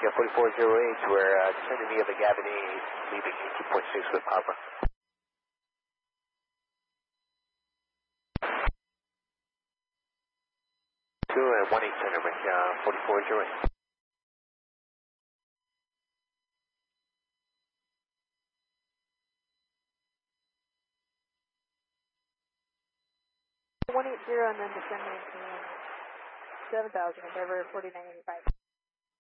India 4408, we're descending via the Gavin 8, leaving 18.6 with Papa. 2 and 18 center, 4408. 180 and then descending to 7,000, Endeavor 4985.